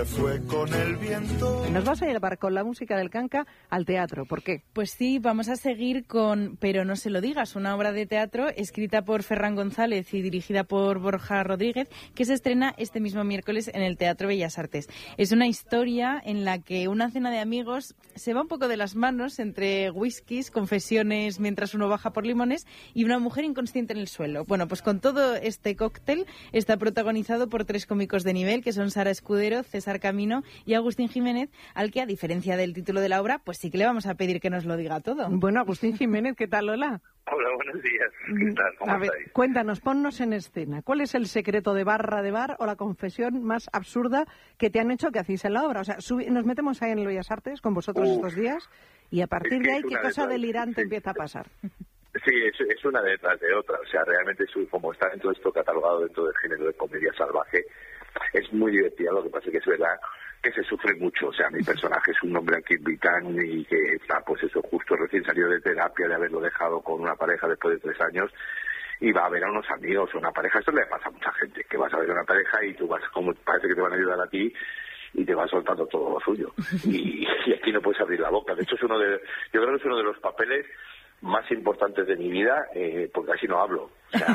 Fue con el viento. Nos vas a llevar con la música del canca al teatro. ¿Por qué? Pues sí, vamos a seguir con Pero no se lo digas, una obra de teatro escrita por Ferran González y dirigida por Borja Rodríguez, que se estrena este mismo miércoles en el Teatro Bellas Artes. Es una historia en la que una cena de amigos se va un poco de las manos entre whiskies, confesiones mientras uno baja por limones y una mujer inconsciente en el suelo. Bueno, pues con todo este cóctel está protagonizado por 3 cómicos de nivel, que son Sara Escudero, César Camino y Agustín Jiménez, al que, a diferencia del título de la obra, pues sí que le vamos a pedir que nos lo diga todo. Bueno, Agustín Jiménez, ¿qué tal? Hola. Hola, buenos días. ¿Qué tal? ¿Cómo estáis? Cuéntanos, ponnos en escena. ¿Cuál es el secreto de barra de bar o la confesión más absurda que te han hecho que hacéis en la obra? O sea, nos metemos ahí en el Bellas Artes con vosotros estos días y a partir de ahí, ¿qué cosa delirante empieza a pasar? Sí, es una detrás de otra. O sea, realmente como está dentro de esto catalogado dentro del género de comedia salvaje, es muy divertido. Lo que pasa es que es verdad que se sufre mucho. O sea, mi personaje es un hombre aquí en Vitán y que está, pues eso, justo recién salió de terapia, de haberlo dejado con una pareja después de 3 años, y va a ver a unos amigos o una pareja. Esto le pasa a mucha gente, que vas a ver a una pareja y tú vas, como parece que te van a ayudar a ti, y te va soltando todo lo suyo. Y aquí no puedes abrir la boca. De hecho, yo creo que es uno de los papeles más importantes de mi vida, porque así no hablo. O sea,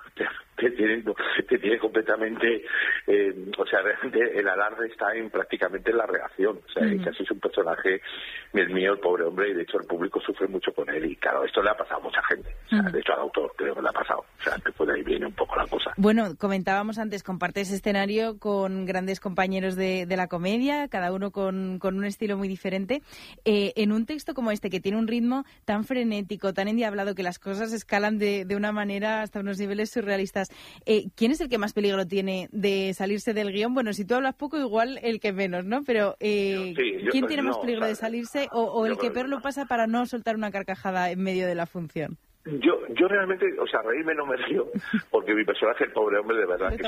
te tiene completamente, o sea, realmente el alarde está prácticamente en la reacción. O sea, casi es un personaje, el mío, el pobre hombre, y de hecho el público sufre mucho con él. Y claro, esto le ha pasado a mucha gente. O sea, de hecho al autor creo que le ha pasado. O sea, que por ahí viene un poco la cosa. Bueno, comentábamos antes, compartes escenario con grandes compañeros de la comedia, cada uno con un estilo muy diferente. En un texto como este, que tiene un ritmo tan frenético, tan endiablado, que las cosas escalan de una manera hasta unos niveles surrealistas, ¿quién es el que más peligro tiene de salirse del guión? Bueno, si tú hablas poco, igual el que menos, ¿no? Pero ¿quién tiene más peligro de salirse o el que peor lo pasa para no soltar una carcajada en medio de la función? Yo realmente, o sea, reírme no me río, porque mi personaje, el pobre hombre, de verdad que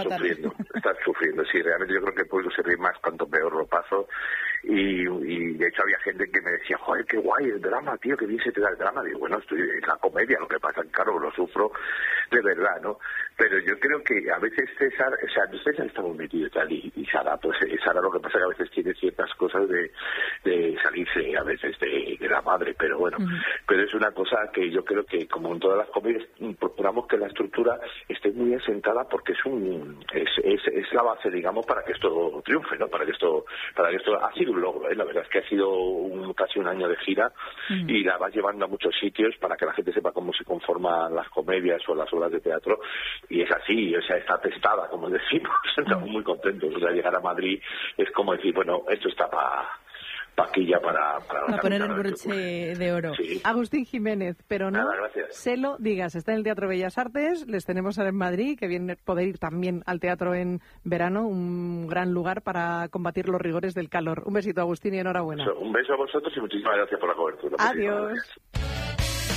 está sufriendo. Sí, realmente yo creo que el público se ríe más cuanto peor lo paso. Y de hecho había gente que me decía, joder, qué guay el drama, tío, que bien se te da el drama. Digo, bueno, estoy en la comedia, lo que pasa, claro, lo sufro de verdad, ¿no? Pero yo creo que a veces César está muy metido y tal, y Sara, pues Sara lo que pasa es que a veces tiene ciertas cosas de salirse a veces de la madre, pero bueno, pero es una cosa que yo creo que, como en todas las comedias, procuramos que la estructura esté muy asentada, porque es la base, digamos, para que esto triunfe, ¿no? Para que esto ha sido un logro, ¿eh? La verdad es que ha sido casi un año de gira y la vas llevando a muchos sitios para que la gente sepa cómo se conforman las comedias o las obras de teatro, y es así, o sea, está testada, como decimos. Estamos muy contentos. O sea, llegar a Madrid es como decir, bueno, esto está para poner el broche de oro. Sí. Agustín Jiménez, pero no se lo digas, está en el Teatro Bellas Artes, les tenemos ahora en Madrid, que viene poder ir también al teatro en verano, un gran lugar para combatir los rigores del calor. Un besito, Agustín, y enhorabuena. Un beso a vosotros y muchísimas gracias por la cobertura. Adiós.